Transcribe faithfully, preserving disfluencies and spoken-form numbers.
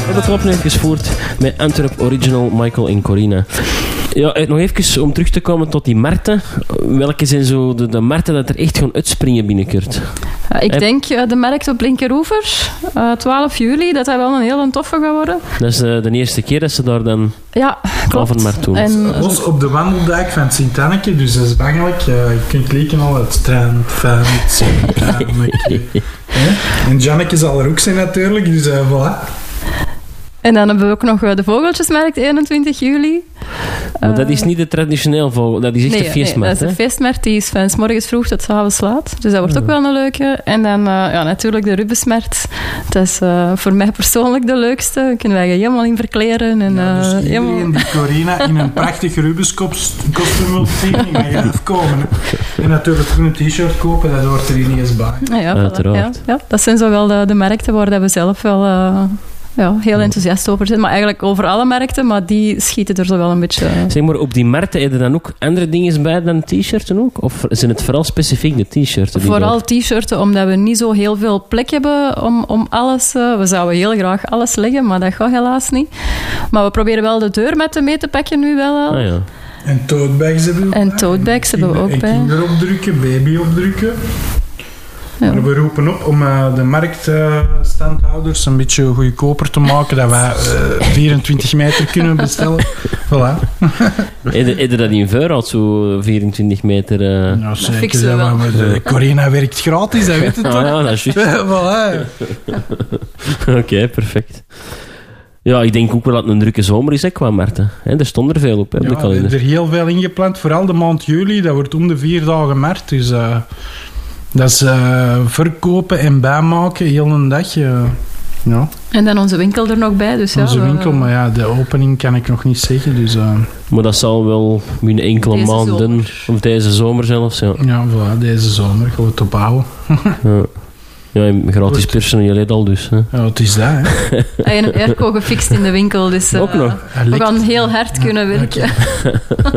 We kloppen even voort met Antwerp Original, Michael en Corina. Ja, nog even om terug te komen tot die markten. Welke zijn zo de, de markten dat er echt gaan uitspringen binnenkort? Ja, ik Heb... denk uh, de markt op Linkeroever, uh, twaalf juli, dat dat wel een heel toffe gaat worden. Dat is uh, de eerste keer dat ze daar dan ja, klopt. Af en maar doen. En los op de wandeldijk van Sint-Anneke, dus dat is bangelijk. Uh, je kunt klikken al het strand van Sint-Anneke. En Janneke zal er ook zijn natuurlijk, dus uh, voilà. En dan hebben we ook nog de Vogeltjesmarkt, eenentwintig juli. Maar uh, dat is niet de traditioneel vogel, dat is echt nee, de feestmarkt. Nee, dat is de feestmarkt, die is van 's morgens vroeg tot 's avonds laat. Dus dat wordt ja. ook wel een leuke. En dan uh, ja, natuurlijk de Rubensmarkt. Dat is uh, voor mij persoonlijk de leukste. Daar kunnen wij je helemaal in verkleren. En, ja, dus uh, iedereen helemaal... die Corina in een prachtig Rubens-kostuum wil zien, ga je afkomen. En natuurlijk een t-shirt kopen, dat hoort er niet eens bij. Ja, ja, uiteraard. Ja, ja. Dat zijn zo wel de, de markten waar dat we zelf wel... Uh, Ja, heel enthousiast over zijn. Maar eigenlijk over alle markten, maar die schieten er zo wel een beetje... Zeg maar, op die markten heb je dan ook andere dingen bij dan t-shirten ook? Of zijn het vooral specifiek de t-shirten? Vooral t-shirten, omdat we niet zo heel veel plek hebben om, om alles... Uh, we zouden heel graag alles leggen, maar dat gaat helaas niet. Maar we proberen wel de deurmatten mee te pakken nu wel al. Ah, ja. En totebags hebben we ook En totebags hebben we ook en bij. En kinderopdrukken, babyopdrukken. Ja. We roepen op om uh, de marktstandhouders uh, een beetje goedkoper te maken, dat wij uh, vierentwintig meter kunnen bestellen. Voilà. Heb je dat in vuur al, zo vierentwintig meter? Uh... Nou, zeker. Dat wel. Maar de Corina werkt gratis, dat weet je toch? Ah, ja, dat is juist. Voilà. Oké, okay, perfect. Ja, ik denk ook wel dat het een drukke zomer is, hè, qua markten. He, er stond er veel op, hè, op ja, de kalender. Er is heel veel ingepland, vooral de maand juli, dat wordt om de vier dagen markt, dus... Uh, Dat is uh, verkopen en bijmaken, heel een dag. Uh, ja. En dan onze winkel er nog bij. Dus onze ja, winkel, uh, maar ja, de opening kan ik nog niet zeggen. Dus, uh, maar dat zal wel binnen enkele deze maanden, zomer. of deze zomer zelfs. Ja, ja voilà, deze zomer gaan we het opbouwen. ja. Ja, gratis personeel al dus. Hè. Ja, wat is dat, hè? En een airco gefixt in de winkel, dus uh, ook nog. we gaan heel hard kunnen werken. Okay.